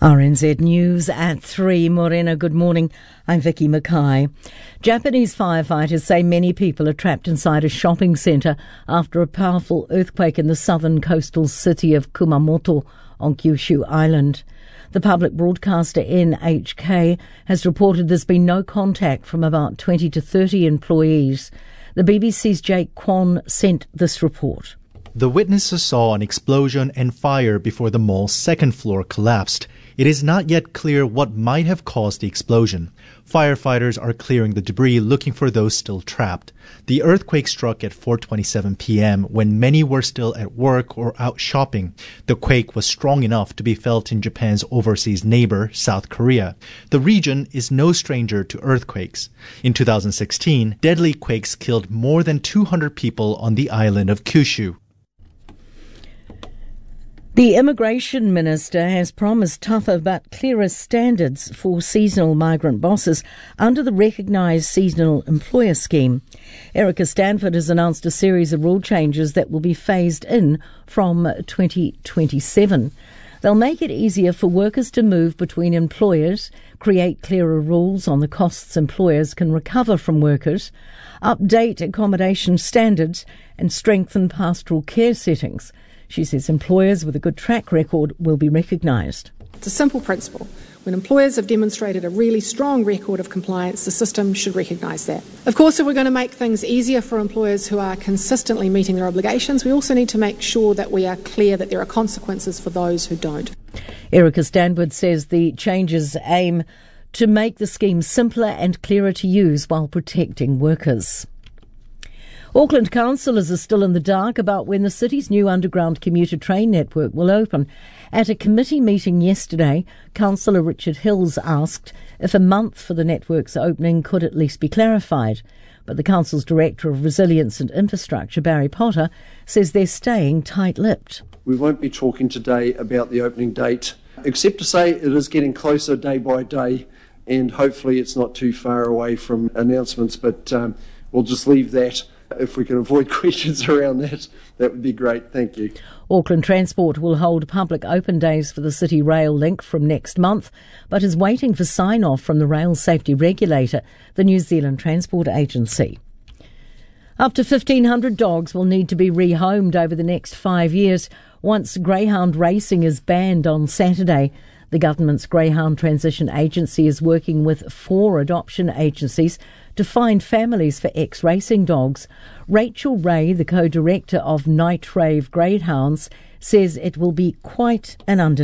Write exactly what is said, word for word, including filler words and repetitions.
R N Z News at three. Morena, good morning. I'm Vicky Mackay. Japanese firefighters say many people are trapped inside a shopping centre after a powerful earthquake in the southern coastal city of Kumamoto on Kyushu Island. The public broadcaster N H K has reported there's been no contact from about twenty to thirty employees. The B B C's Jake Kwan sent this report. The witnesses saw an explosion and fire before the mall's second floor collapsed. It is not yet clear what might have caused the explosion. Firefighters are clearing the debris looking for those still trapped. The earthquake struck at four twenty-seven p.m. when many were still at work or out shopping. The quake was strong enough to be felt in Japan's overseas neighbor, South Korea. The region is no stranger to earthquakes. In two thousand sixteen, deadly quakes killed more than two hundred people on the island of Kyushu. The Immigration Minister has promised tougher but clearer standards for seasonal migrant bosses under the recognised seasonal employer scheme. Erica Stanford has announced a series of rule changes that will be phased in from twenty twenty-seven. They'll make it easier for workers to move between employers, create clearer rules on the costs employers can recover from workers, update accommodation standards and strengthen pastoral care settings. She says employers with a good track record will be recognised. It's a simple principle. When employers have demonstrated a really strong record of compliance, the system should recognise that. Of course, if we're going to make things easier for employers who are consistently meeting their obligations, we also need to make sure that we are clear that there are consequences for those who don't. Erica Stanford says the changes aim to make the scheme simpler and clearer to use while protecting workers. Auckland councillors are still in the dark about when the city's new underground commuter train network will open. At a committee meeting yesterday, Councillor Richard Hills asked if a month for the network's opening could at least be clarified. But the council's Director of Resilience and Infrastructure, Barry Potter, says they're staying tight-lipped. We won't be talking today about the opening date, except to say it is getting closer day by day, and hopefully it's not too far away from announcements, but um, we'll just leave that. If we can avoid questions around that, that would be great. Thank you. Auckland Transport will hold public open days for the City Rail Link from next month, but is waiting for sign-off from the rail safety regulator, the New Zealand Transport Agency. Up to fifteen hundred dogs will need to be rehomed over the next five years once greyhound racing is banned on Saturday. The government's Greyhound Transition Agency is working with four adoption agencies to find families for ex-racing dogs. Rachel Ray, the co-director of Night Rave Greyhounds, says it will be quite an undertaking.